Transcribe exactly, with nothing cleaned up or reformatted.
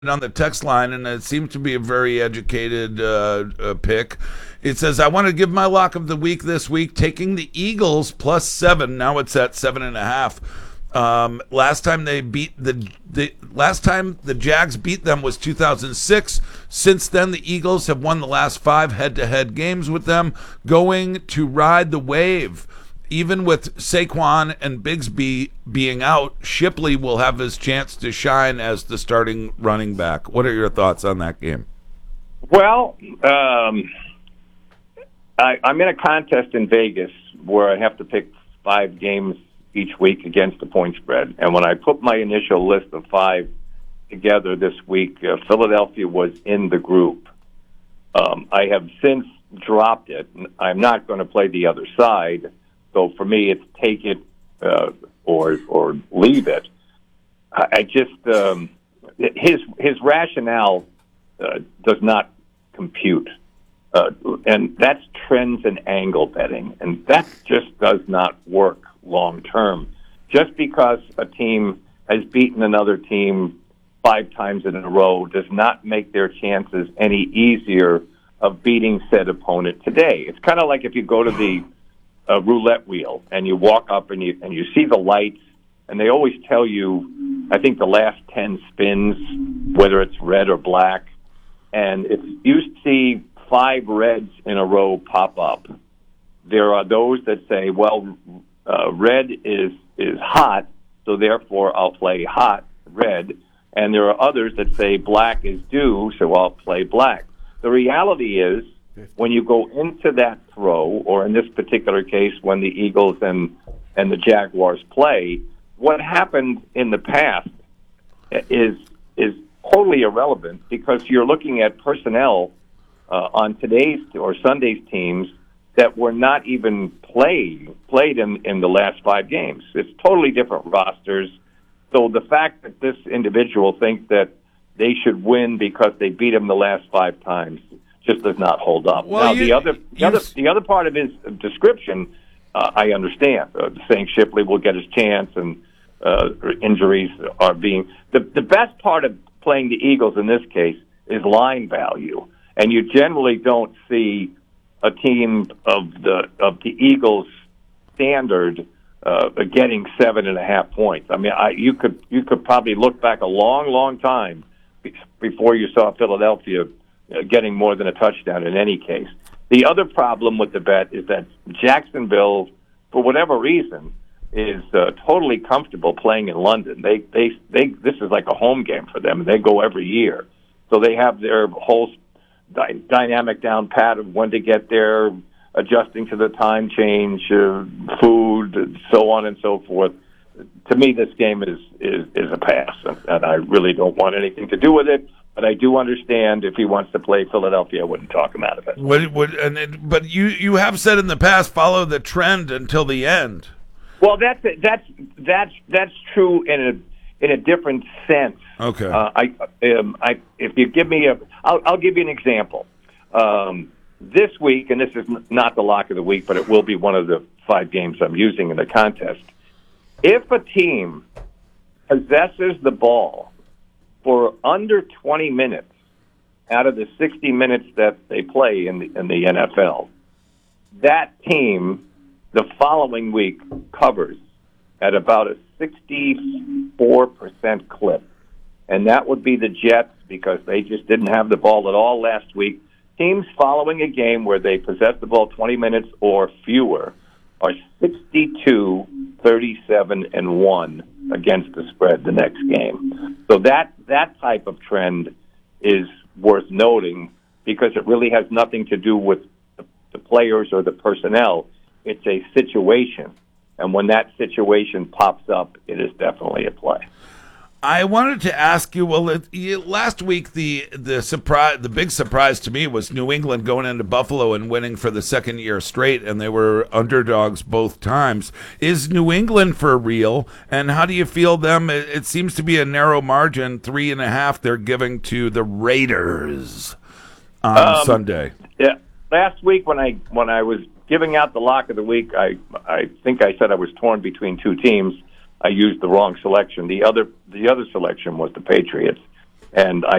on the text line, and it seems to be a very educated uh, uh, pick. It says, I want to give my lock of the week this week, taking the Eagles plus seven. Now it's at seven and a half. Um, last time they beat the, the last time the Jags beat them was two thousand six. Since then, the Eagles have won the last five head-to-head games with them, going to ride the wave. Even with Saquon and Bigsby being out, Shipley will have his chance to shine as the starting running back. What are your thoughts on that game? Well, um, I, I'm in a contest in Vegas where I have to pick five games each week against the point spread. And when I put my initial list of five together this week, uh, Philadelphia was in the group. Um, I have since dropped it. I'm not going to play the other side. So for me, it's take it uh, or or leave it. I, I just um, his his rationale uh, does not compute, uh, and that's trends and angle betting, and that just does not work long term. Just because a team has beaten another team five times in a row does not make their chances any easier of beating said opponent today. It's kind of like if you go to the a roulette wheel, and you walk up and you and you see the lights, and they always tell you, I think the last ten spins, whether it's red or black, and if you see five reds in a row pop up, there are those that say, well, uh, red is is hot, so therefore I'll play hot red, and there are others that say black is due, so I'll play black. The reality is, when you go into that throw, or in this particular case, when the Eagles and and the Jaguars play, what happened in the past is is totally irrelevant because you're looking at personnel uh, on today's or Sunday's teams that were not even played played in, in the last five games. It's totally different rosters. So the fact that this individual thinks that they should win because they beat him the last five times just does not hold up. Well, now, you, the other, the other, the other part of his description, uh, I understand. Uh, saying Shipley will get his chance, and uh, injuries are being the the best part of playing the Eagles in this case is line value, and you generally don't see a team of the of the Eagles standard uh, getting seven and a half points. I mean, I, you could you could probably look back a long, long time before you saw Philadelphia getting more than a touchdown in any case. The other problem with the bet is that Jacksonville, for whatever reason, is uh, totally comfortable playing in London. They, they, they. This is like a home game for them. They go every year, so they have their whole dy- dynamic down pat of when to get there, adjusting to the time change, uh, food, so on and so forth. To me, this game is is, is a pass, and I really don't want anything to do with it. But I do understand if he wants to play Philadelphia, I wouldn't talk him out of it. What, what, and it, but you, you have said in the past, follow the trend until the end. Well, that's that's that's that's true in a in a different sense. Okay. Uh, I, um, I if you give me a, I'll, I'll give you an example. Um, this week, and this is not the lock of the week, but it will be one of the five games I'm using in the contest. If a team possesses the ball for under twenty minutes out of the sixty minutes that they play in the, in the N F L, that team the following week covers at about a sixty-four percent clip. And that would be the Jets because they just didn't have the ball at all last week. Teams following a game where they possess the ball twenty minutes or fewer are sixty-two, thirty-seven, and one against the spread the next game. So that that type of trend is worth noting because it really has nothing to do with the, the players or the personnel. It's a situation. And when that situation pops up, it is definitely a play. I wanted to ask you. Well, it, you, last week the the surprise, the big surprise to me was New England going into Buffalo and winning for the second year straight, and they were underdogs both times. Is New England for real? And how do you feel them? It, it seems to be a narrow margin, three and a half. They're giving to the Raiders on um, Sunday. Yeah, last week when I when I was giving out the lock of the week, I I think I said I was torn between two teams. I used the wrong selection. The other the other selection was the Patriots. and I